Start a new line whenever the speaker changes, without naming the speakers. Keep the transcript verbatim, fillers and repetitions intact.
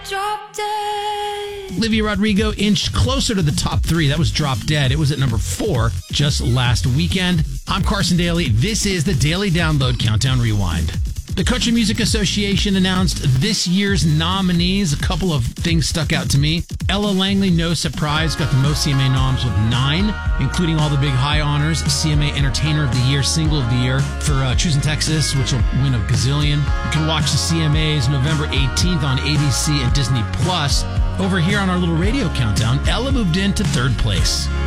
Drop Dead.
Olivia Rodrigo inched closer to the top three. That was Drop Dead. It was at number four just last weekend. I'm Carson Daly. This is the Daily Download Countdown Rewind. The Country Music Association announced this year's nominees. A couple of things stuck out to me. Ella Langley, no surprise, got the most C M A noms with nine, including all the big high honors. C M A Entertainer of the Year, Single of the Year for uh, Choosing Texas, which will win a gazillion. You can watch the C M As November eighteenth on A B C and Disney Plus. Over here on our little radio countdown, Ella moved into third place.